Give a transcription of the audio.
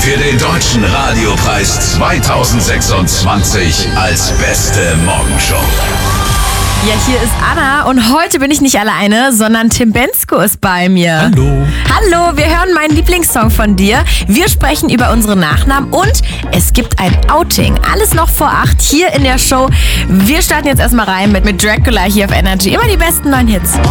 für den Deutschen Radiopreis 2026 als beste Morgenshow. Ja, hier ist Anna und heute bin ich nicht alleine, sondern Tim Bendzko ist bei mir. Hallo. Hallo, wir hören meinen Lieblingssong von dir. Wir sprechen über unsere Nachnamen und es gibt ein Outing. Alles noch vor 8 hier in der Show. Wir starten jetzt erstmal rein mit Dracula hier auf Energy. Immer die besten neuen Hits.